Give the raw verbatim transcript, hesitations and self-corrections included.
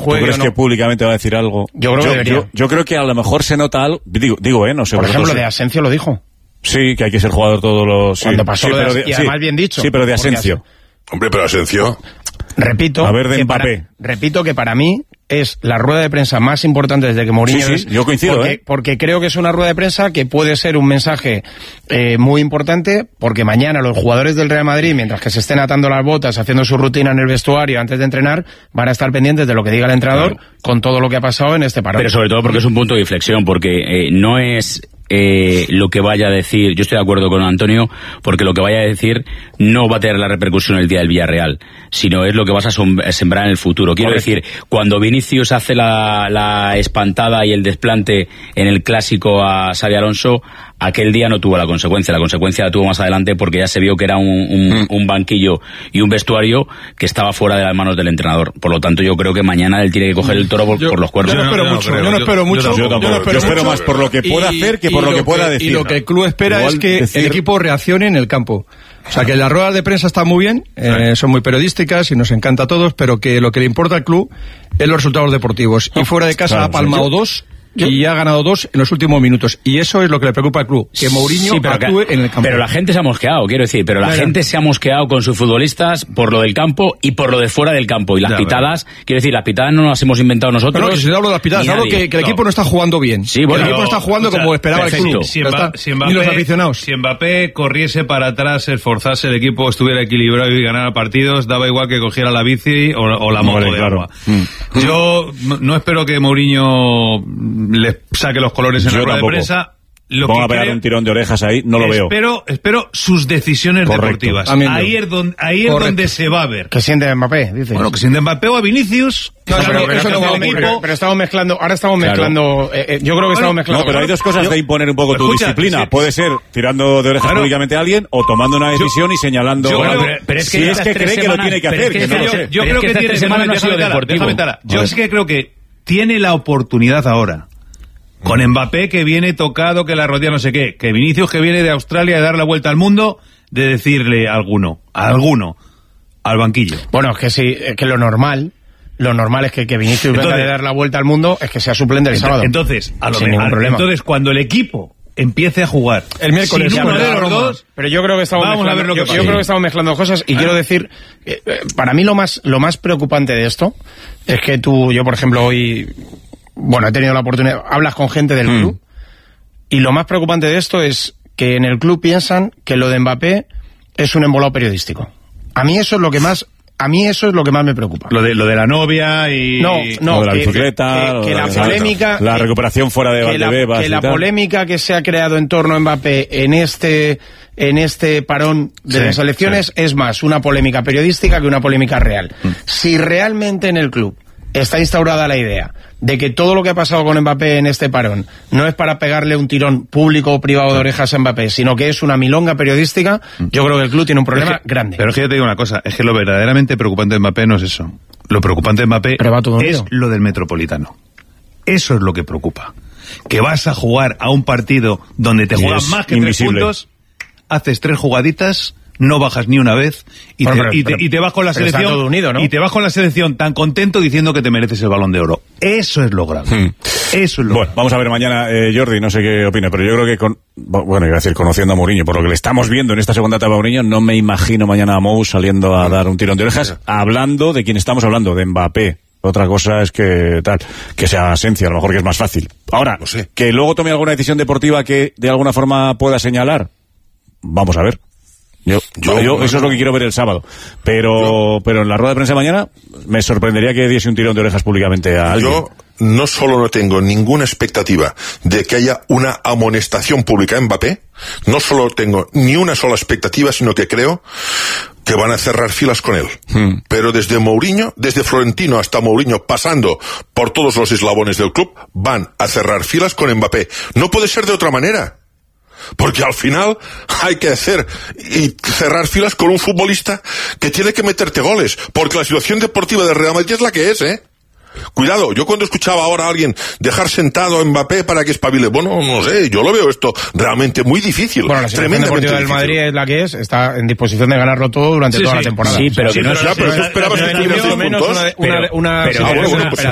juegue. ¿Tú crees no? que públicamente va a decir algo? Yo creo yo, que debería. Yo, yo creo que a lo mejor se nota algo. Digo, digo eh, no sé. Por ejemplo, sé. de Asensio lo dijo. Sí, que hay que ser jugador todos los... Sí. Cuando pasó sí, lo de, pero de, y además sí, bien dicho. Sí, pero de Asensio. Hombre, pero Asensio... Repito, a ver, de que Mbappé. para, repito que para mí es la rueda de prensa más importante desde que Mourinho sí, es, sí, yo coincido, porque, ¿eh? porque creo que es una rueda de prensa que puede ser un mensaje eh, muy importante, porque mañana los jugadores del Real Madrid, mientras que se estén atando las botas, haciendo su rutina en el vestuario antes de entrenar, van a estar pendientes de lo que diga el entrenador, claro, con todo lo que ha pasado en este parón. Pero sobre todo porque es un punto de inflexión, porque eh, no es... Eh, lo que vaya a decir, yo estoy de acuerdo con Antonio, porque lo que vaya a decir no va a tener la repercusión el día del Villarreal, sino es lo que vas a, a sembrar en el futuro. Quiero Correcto. decir, cuando Vinicius hace la, la espantada y el desplante en el clásico a Xabi Alonso, aquel día no tuvo la consecuencia, la consecuencia la tuvo más adelante porque ya se vio que era un, un, mm. un banquillo y un vestuario que estaba fuera de las manos del entrenador. Por lo tanto, yo creo que mañana él tiene que coger el toro por, yo, por los cuernos. Yo no espero mucho, yo no espero mucho. Yo, yo, yo, yo espero más por lo que pueda y, hacer que por lo que pueda que, decir. Y lo que el club espera Igual es que decir... el equipo reaccione en el campo. O sea, que las ruedas de prensa están muy bien, eh, son muy periodísticas y nos encanta a todos, pero que lo que le importa al club es los resultados deportivos. Y fuera de casa claro, ha palmado yo... dos... Yo, y ha ganado dos en los últimos minutos. Y eso es lo que le preocupa al club, que Mourinho sí, actúe que, en el campo. Pero la gente se ha mosqueado, quiero decir, pero la claro. gente se ha mosqueado con sus futbolistas por lo del campo y por lo de fuera del campo. Y las ya, pitadas, bueno. quiero decir, las pitadas no las hemos inventado nosotros. No, no, si no hablo de las pitadas, hablo que, que el no. equipo no está jugando bien. Sí, bueno, el equipo no está jugando o sea, como esperaba perfecto. el club. Si, Mba, si Mbappé, ni los aficionados. Si Mbappé corriese para atrás, se esforzase, el equipo estuviera equilibrado y ganara partidos, daba igual que cogiera la bici o, o la moto vale, de claro. agua. Mm. Yo no espero que Mourinho les saque los colores en Yo la rueda de prensa. Lo Ponga que a pegar creo, un tirón de orejas ahí, no lo veo. Espero, espero sus decisiones Correcto. deportivas. Amiendo. Ahí es donde, ahí es donde se va a ver. Que siente Mbappé, dice. Bueno, que siente Mbappé o a Vinicius. Claro, pero, pero, eso no va, pero, pero estamos mezclando, ahora estamos claro. mezclando, eh, eh, yo creo que estamos mezclando. No, pero hay dos cosas yo, de imponer un poco tu escucha, disciplina. Sí, Puede ser tirando de orejas claro. públicamente a alguien o tomando una decisión yo, y señalando. Yo, bueno, pero, pero es que si es que cree semanas, que lo tiene que hacer, que, que no lo sé. Yo creo que tiene semana no ha sido deportivo. Yo es que creo que tiene la oportunidad ahora. Con Mbappé que viene tocado, que la rodilla no sé qué, que Vinicius que viene de Australia de dar la vuelta al mundo, de decirle a alguno, a alguno, al banquillo. Bueno, es que sí, es que lo normal, lo normal es que, que Vinicius entonces, venga de dar la vuelta al mundo, es que sea suplente el sábado. Entonces, a lo sin mejor, ningún problema. Entonces, cuando el equipo empiece a jugar el miércoles sin uno de los dos, pero yo creo que estamos vamos mezclando, a ver lo que yo, pasa. yo creo que estamos mezclando cosas y ah. quiero decir, eh, para mí lo más, lo más preocupante de esto es que tú, yo por ejemplo hoy, bueno, he tenido la oportunidad, hablas con gente del mm. club. Y lo más preocupante de esto es que en el club piensan que lo de Mbappé es un embolado periodístico. A mí eso es lo que más, a mí eso es lo que más me preocupa. Lo de lo de la novia y no, no, lo de la que, bicicleta, que, que la polémica, la recuperación fuera de Valdebebas, que la, que la polémica que se ha creado en torno a Mbappé en este en este parón de sí, las elecciones sí. es más una polémica periodística que una polémica real. Mm. Si realmente en el club está instaurada la idea de que todo lo que ha pasado con Mbappé en este parón no es para pegarle un tirón público o privado de orejas a Mbappé, sino que es una milonga periodística, yo creo que el club tiene un problema es que, grande. Pero es que yo te digo una cosa, es que lo verdaderamente preocupante de Mbappé no es eso. Lo preocupante de Mbappé es lo del Metropolitano. Eso es lo que preocupa. Que vas a jugar a un partido donde te juegan más que invisible. tres puntos, haces tres jugaditas, no bajas ni una vez y, bueno, te, pero, y, te, pero, y te vas con la selección todo unido, ¿no? y te vas con la selección tan contento diciendo que te mereces el Balón de Oro. Eso es lo grave. Hmm. Eso es lo bueno, grave. Vamos a ver mañana, eh, Jordi, no sé qué opina, pero yo creo que con, bueno, iba a decir conociendo a Mourinho, por lo que le estamos viendo en esta segunda etapa a Mourinho, no me imagino mañana a Mou saliendo a dar un tirón de orejas, hablando de quién estamos hablando, de Mbappé. Otra cosa es que tal, que sea Asensio, a lo mejor que es más fácil. Ahora, no sé. Que luego tome alguna decisión deportiva que de alguna forma pueda señalar. Vamos a ver. Yo, yo, yo eso es lo que quiero ver el sábado. Pero, yo, pero en la rueda de prensa de mañana me sorprendería que diese un tirón de orejas públicamente a alguien. Yo no solo no tengo ninguna expectativa de que haya una amonestación pública en Mbappé, no solo tengo ni una sola expectativa, sino que creo que van a cerrar filas con él. Hmm. Pero desde Mourinho, desde Florentino hasta Mourinho, pasando por todos los eslabones del club, van a cerrar filas con Mbappé. No puede ser de otra manera. Porque al final hay que hacer y cerrar filas con un futbolista que tiene que meterte goles. Porque la situación deportiva del Real Madrid es la que es, ¿eh? Cuidado, yo cuando escuchaba ahora a alguien dejar sentado a Mbappé para que espabile, bueno, no sé, yo lo veo esto realmente muy difícil. Bueno, la situación deportiva del Madrid es la que es, está en disposición de ganarlo todo durante sí, toda sí. la temporada. Sí, pero, o sea, que no, sí, ya, pero tú esperabas que tuviera menos puntos. Una, una, una, pero, sí, pero, una, bueno, pues